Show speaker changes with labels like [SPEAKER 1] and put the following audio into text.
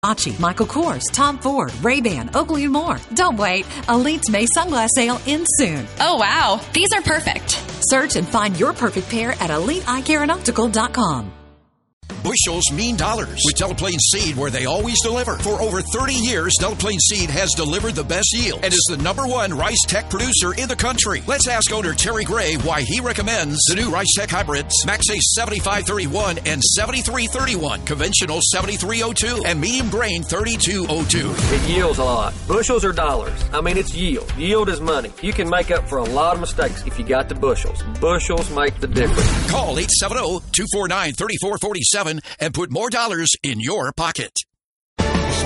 [SPEAKER 1] Michael Kors, Tom Ford, Ray-Ban, Oakley, and more. Don't wait. Elite's May sunglass sale ends soon.
[SPEAKER 2] Oh, wow. These are perfect.
[SPEAKER 1] Search and find your perfect pair at EliteEyeCareAndOptical.com.
[SPEAKER 3] Bushels mean dollars with Delaplane Seed, where they always deliver. For over 30 years, Delaplane Seed has delivered the best yield and is the #1 rice tech producer in the country. Let's ask owner Terry Gray why he recommends the new rice tech hybrids, Max Ace 7531 and 7331, conventional 7302, and medium grain 3202.
[SPEAKER 4] It yields a lot. Bushels or dollars? I mean, it's yield. Yield is money. You can make up for a lot of mistakes if you got the bushels. Bushels make the difference.
[SPEAKER 3] Call 870-249-3447 and put more dollars in your pocket.